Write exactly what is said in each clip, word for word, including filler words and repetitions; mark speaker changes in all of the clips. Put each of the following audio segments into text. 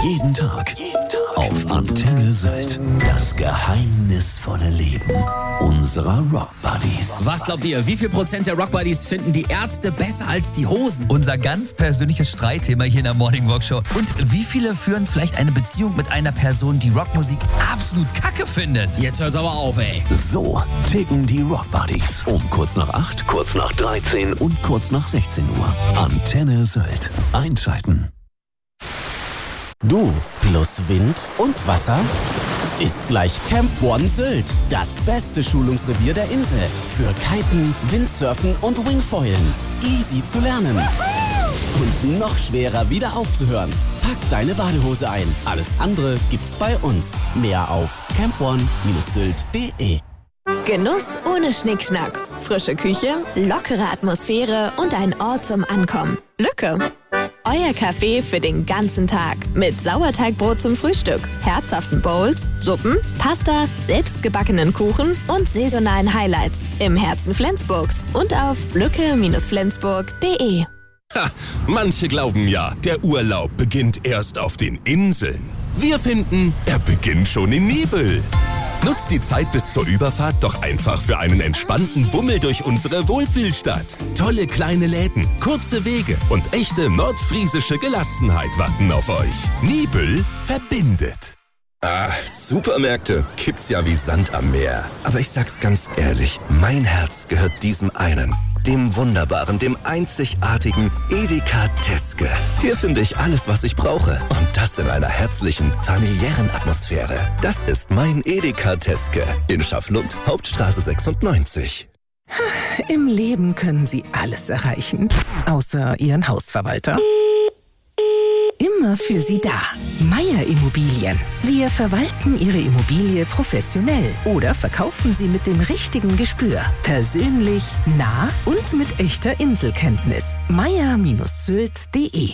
Speaker 1: Jeden Tag. Auf Antenne Sylt. Das geheimnisvolle Leben unserer Rock Buddies.
Speaker 2: Was glaubt ihr, wie viel Prozent der Rock Buddies finden die Ärzte besser als die Hosen?
Speaker 3: Unser ganz persönliches Streitthema hier in der Morning Walk Show. Und wie viele führen vielleicht eine Beziehung mit einer Person, die Rockmusik absolut kacke findet?
Speaker 2: Jetzt hört's aber auf, ey.
Speaker 1: So ticken die Rock Buddies. Um kurz nach acht, kurz nach dreizehn und kurz nach sechzehn Uhr. Antenne Sylt. Einschalten.
Speaker 4: Du plus Wind und Wasser ist gleich Camp One Sylt. Das beste Schulungsrevier der Insel. Für Kiten, Windsurfen und Wingfoilen. Easy zu lernen. Und noch schwerer wieder aufzuhören. Pack deine Badehose ein. Alles andere gibt's bei uns. Mehr auf camp one dash sylt punkt de.
Speaker 5: Genuss ohne Schnickschnack. Frische Küche, lockere Atmosphäre und ein Ort zum Ankommen. Lücke. Euer Café für den ganzen Tag. Mit Sauerteigbrot zum Frühstück, herzhaften Bowls, Suppen, Pasta, selbstgebackenen Kuchen und saisonalen Highlights. Im Herzen Flensburgs und auf lücke dash flensburg punkt de.
Speaker 6: Ha, manche glauben ja, der Urlaub beginnt erst auf den Inseln. Wir finden, er beginnt schon in Nibel. Nutzt die Zeit bis zur Überfahrt doch einfach für einen entspannten Bummel durch unsere Wohlfühlstadt. Tolle kleine Läden, kurze Wege und echte nordfriesische Gelassenheit warten auf euch. Nibel verbindet.
Speaker 7: Ah, Supermärkte gibt's ja wie Sand am Meer. Aber ich sag's ganz ehrlich, mein Herz gehört diesem einen. Dem wunderbaren, dem einzigartigen Edeka Teske. Hier finde ich alles, was ich brauche. Und das in einer herzlichen, familiären Atmosphäre. Das ist mein Edeka Teske in Schafflund, Hauptstraße sechsundneunzig.
Speaker 8: Im Leben können Sie alles erreichen, außer Ihren Hausverwalter. Immer für Sie da. Meier Immobilien. Wir verwalten Ihre Immobilie professionell oder verkaufen sie mit dem richtigen Gespür. Persönlich, nah und mit echter Inselkenntnis. meier dash sylt punkt de.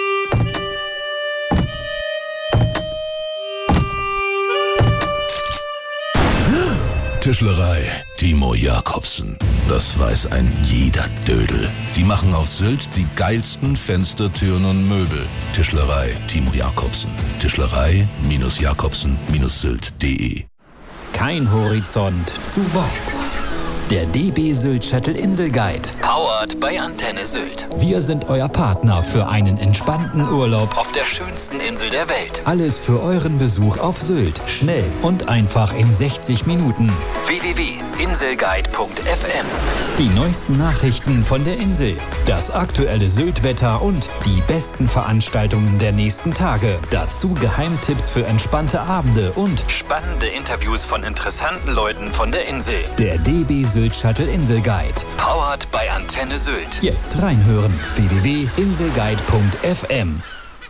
Speaker 9: Tischlerei Timo Jakobsen. Das weiß ein jeder Dödel. Die machen auf Sylt die geilsten Fenster, Türen und Möbel. Tischlerei Timo Jakobsen. Tischlerei Jakobsen Sylt punkt de.
Speaker 10: Kein Horizont zu weit. Der D B Sylt Shuttle Insel Guide. Powered bei Antenne Sylt. Wir sind euer Partner für einen entspannten Urlaub auf der schönsten Insel der Welt. Alles für euren Besuch auf Sylt. Schnell und einfach in sechzig Minuten. w w w punkt inselguide punkt f m. Die neuesten Nachrichten von der Insel. Das aktuelle Sylt-Wetter und die besten Veranstaltungen der nächsten Tage. Dazu Geheimtipps für entspannte Abende und spannende Interviews von interessanten Leuten von der Insel. Der D B Sylt Shuttle Insel Guide. Powered bei Antenne Sylt. Jetzt reinhören. w w w punkt inselguide punkt f m.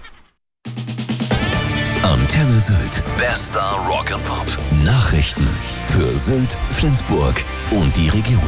Speaker 1: Antenne Sylt. Bester Rock and Pop. Nachrichten für Sylt, Flensburg und die Region.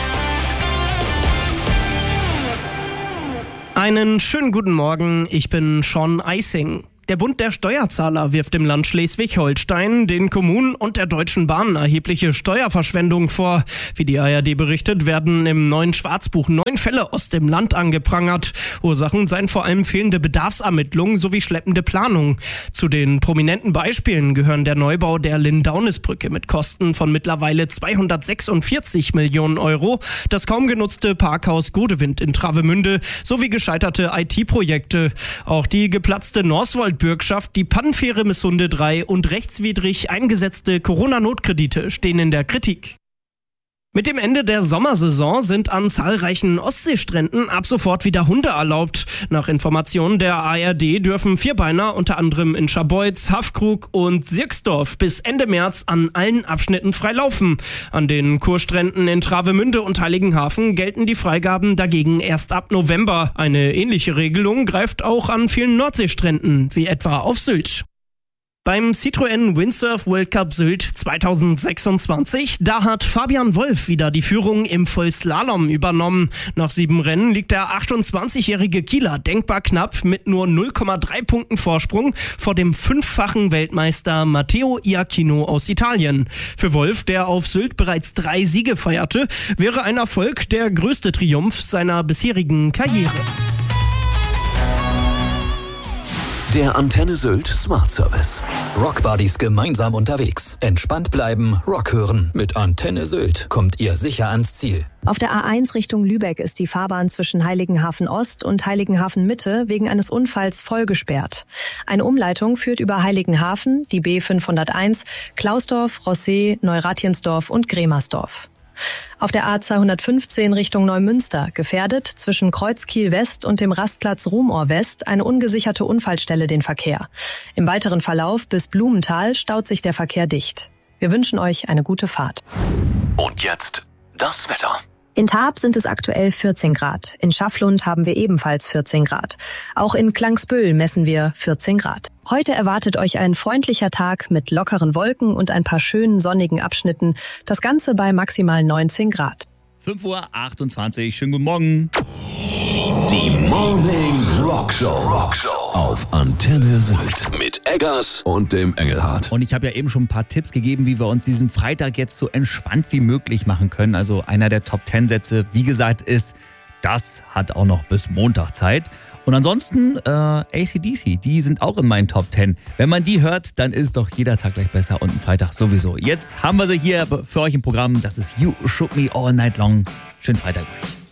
Speaker 11: Einen schönen guten Morgen, ich bin Sean Eising. Der Bund der Steuerzahler wirft dem Land Schleswig-Holstein, den Kommunen und der Deutschen Bahn erhebliche Steuerverschwendung vor. Wie die A R D berichtet, werden im neuen Schwarzbuch neun Fälle aus dem Land angeprangert. Ursachen seien vor allem fehlende Bedarfsermittlungen sowie schleppende Planung. Zu den prominenten Beispielen gehören der Neubau der Lindaunisbrücke mit Kosten von mittlerweile zweihundertsechsundvierzig Millionen Euro, das kaum genutzte Parkhaus Godewind in Travemünde sowie gescheiterte I T-Projekte. Auch die geplatzte Norswold Bürgschaft, die Pannenfähre Missunde drei und rechtswidrig eingesetzte Corona-Notkredite stehen in der Kritik. Mit dem Ende der Sommersaison sind an zahlreichen Ostseestränden ab sofort wieder Hunde erlaubt. Nach Informationen der A R D dürfen Vierbeiner unter anderem in Scharbeutz, Haffkrug und Sirksdorf bis Ende März an allen Abschnitten frei laufen. An den Kurstränden in Travemünde und Heiligenhafen gelten die Freigaben dagegen erst ab November. Eine ähnliche Regelung greift auch an vielen Nordseestränden, wie etwa auf Sylt. Beim Citroën Windsurf World Cup Sylt zweitausendsechsundzwanzig, da hat Fabian Wolf wieder die Führung im Vollslalom übernommen. Nach sieben Rennen liegt der achtundzwanzigjährige Kieler denkbar knapp mit nur null Komma drei Punkten Vorsprung vor dem fünffachen Weltmeister Matteo Iachino aus Italien. Für Wolf, der auf Sylt bereits drei Siege feierte, wäre ein Erfolg der größte Triumph seiner bisherigen Karriere.
Speaker 1: Der Antenne Sylt Smart Service.
Speaker 10: Rockbuddies gemeinsam unterwegs. Entspannt bleiben, Rock hören. Mit Antenne Sylt kommt ihr sicher ans Ziel.
Speaker 12: Auf der A eins Richtung Lübeck ist die Fahrbahn zwischen Heiligenhafen Ost und Heiligenhafen Mitte wegen eines Unfalls voll gesperrt. Eine Umleitung führt über Heiligenhafen, die B fünfhunderteins, Klausdorf, Rossee, Neuratjensdorf und Gremersdorf. Auf der A zweihundertfünfzehn Richtung Neumünster gefährdet zwischen Kreuzkiel West und dem Rastplatz Ruhmohr West eine ungesicherte Unfallstelle den Verkehr. Im weiteren Verlauf bis Blumenthal staut sich der Verkehr dicht. Wir wünschen euch eine gute Fahrt.
Speaker 1: Und jetzt das Wetter.
Speaker 12: In Taab sind es aktuell vierzehn Grad. In Schafflund haben wir ebenfalls vierzehn Grad. Auch in Klangsbüll messen wir vierzehn Grad. Heute erwartet euch ein freundlicher Tag mit lockeren Wolken und ein paar schönen sonnigen Abschnitten. Das Ganze bei maximal neunzehn Grad.
Speaker 3: fünf Uhr achtundzwanzig, schönen guten Morgen.
Speaker 1: Die Morning Rock Show. Rock Show auf Antenne Sylt mit Eggers und dem Engelhardt.
Speaker 3: Und ich habe ja eben schon ein paar Tipps gegeben, wie wir uns diesen Freitag jetzt so entspannt wie möglich machen können. Also einer der Top zehn Sätze, wie gesagt, ist, das hat auch noch bis Montag Zeit. Und ansonsten äh, A C D C, die sind auch in meinen Top zehn. Wenn man die hört, dann ist doch jeder Tag gleich besser und ein Freitag sowieso. Jetzt haben wir sie hier für euch im Programm. Das ist You Shook Me All Night Long. Schönen Freitag euch.